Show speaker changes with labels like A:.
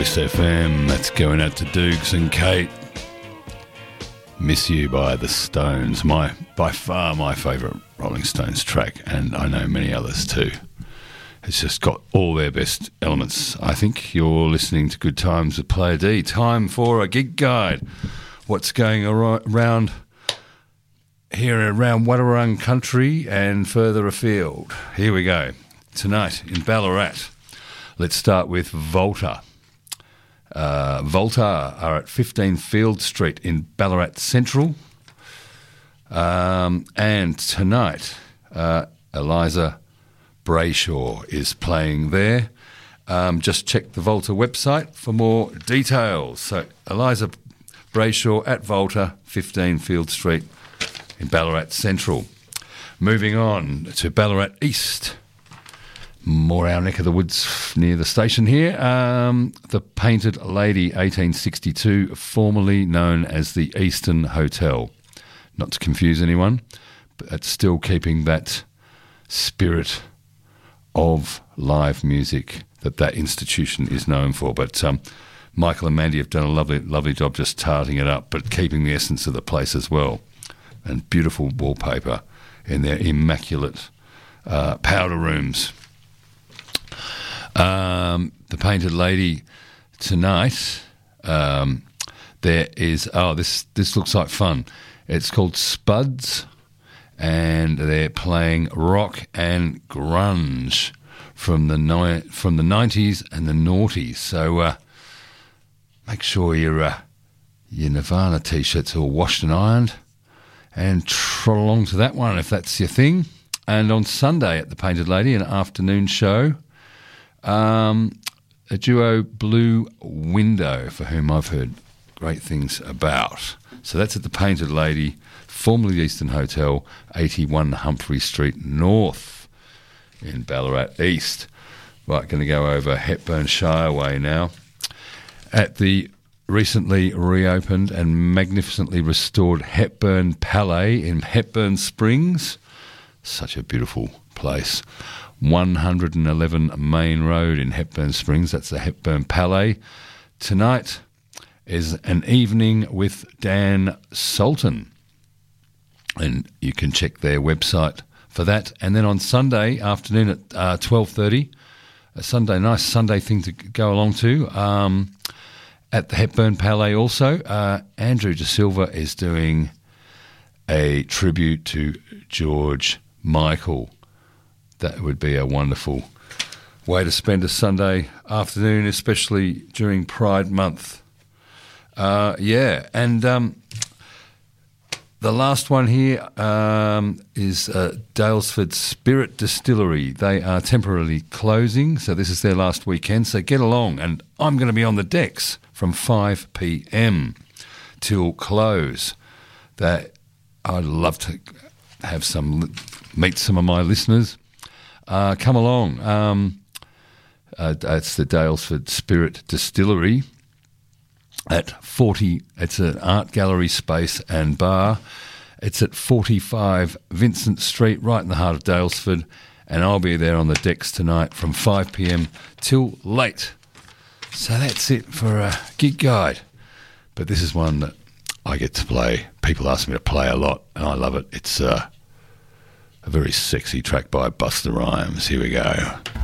A: Voice FM. That's going out to Dukes and Kate. Miss You by The Stones. By far my favourite Rolling Stones track, and I know many others too. It's just got all their best elements. I think you're listening to Good Times with Player D. Time for a gig guide. What's going around here around Wadawurrung country and further afield. Here we go. Tonight in Ballarat. Let's start with Volta. Volta are at 15 Field Street in Ballarat Central. And tonight, Eliza Brayshaw is playing there. Just check the Volta website for more details. So Eliza Brayshaw at Volta, 15 Field Street in Ballarat Central. Moving on to Ballarat East. More our neck of the woods near the station here. The Painted Lady 1862, formerly known as the Eastern Hotel. Not to confuse anyone, but it's still keeping that spirit of live music that institution is known for. But Michael and Mandy have done a lovely job just tarting it up, but keeping the essence of the place as well. And beautiful wallpaper in their immaculate powder rooms. The Painted Lady tonight, there is, this looks like fun. It's called Spuds, and they're playing rock and grunge from the 90s and the noughties. So make sure your Nirvana T-shirts are all washed and ironed, and trot along to that one if that's your thing. And on Sunday at the Painted Lady, an afternoon show, a duo, Blue Window, for whom I've heard great things about. So that's at the Painted Lady, formerly the Eastern Hotel, 81 Humphrey Street North in Ballarat East. Right, going to go over Hepburn Shire Way now. At the recently reopened and magnificently restored Hepburn Palais in Hepburn Springs. Such a beautiful place. 111 Main Road in Hepburn Springs. That's the Hepburn Palais. Tonight is an evening with Dan Sultan, and you can check their website for that. And then on Sunday afternoon at 12:30, a nice Sunday thing to go along to, at the Hepburn Palais also, Andrew De Silva is doing a tribute to George Michael. That would be a wonderful way to spend a Sunday afternoon, especially during Pride Month. And the last one here is Daylesford Spirit Distillery. They are temporarily closing, so this is their last weekend, so get along. And I'm going to be on the decks from 5 p.m. till close. That I'd love to have meet some of my listeners. Come along. It's the Daylesford Spirit Distillery at 40. It's an art gallery space and bar. It's at 45 Vincent Street, right in the heart of Daylesford, and I'll be there on the decks tonight from 5 p.m. till late. So that's it for a gig guide. But this is one that I get to play. People ask me to play a lot, and I love it. It's a very sexy track by Busta Rhymes. Here we go.